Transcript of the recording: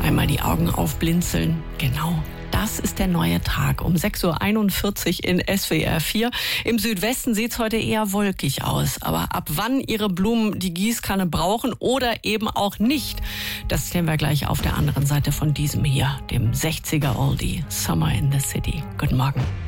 Einmal die Augen aufblinzeln. Genau. Das ist der neue Tag um 6.41 Uhr in SWR 4. Im Südwesten sieht es heute eher wolkig aus. Aber ab wann Ihre Blumen die Gießkanne brauchen oder eben auch nicht, das klären wir gleich auf der anderen Seite von diesem hier, dem 60er Oldie, Summer in the City. Guten Morgen.